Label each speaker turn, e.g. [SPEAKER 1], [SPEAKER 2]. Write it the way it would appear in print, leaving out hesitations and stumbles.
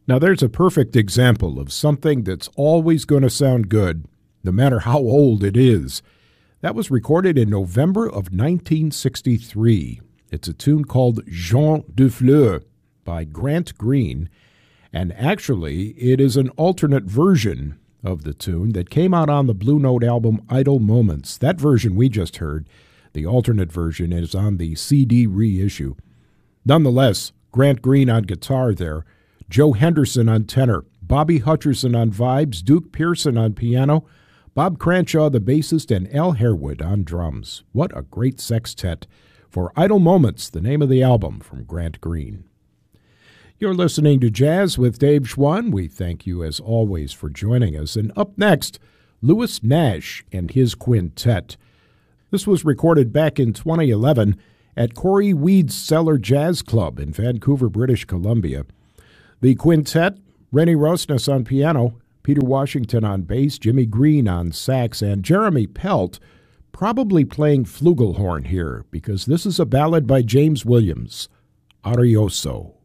[SPEAKER 1] Now there's a perfect example of something that's always going to sound good, no matter how old it is. That was recorded in November of 1963. It's a tune called Jean Dufleur by Grant Green, and actually it is an alternate version of the tune that came out on the Blue Note album Idle Moments. That version we just heard, the alternate version, is on the CD reissue. Nonetheless, Grant Green on guitar there, Joe Henderson on tenor, Bobby Hutcherson on vibes, Duke Pearson on piano, Bob Cranshaw the bassist, and Al Harewood on drums. What a great sextet for Idle Moments, the name of the album from Grant Green. You're listening to Jazz with Dave Schwann. We thank you as always for joining us. And up next, Louis Nash and his quintet. This was recorded back in 2011 at Corey Weed's Cellar Jazz Club in Vancouver, British Columbia. The quintet, Rennie Rosnes on piano, Peter Washington on bass, Jimmy Green on sax, and Jeremy Pelt probably playing flugelhorn here because this is a ballad by James Williams, Arioso.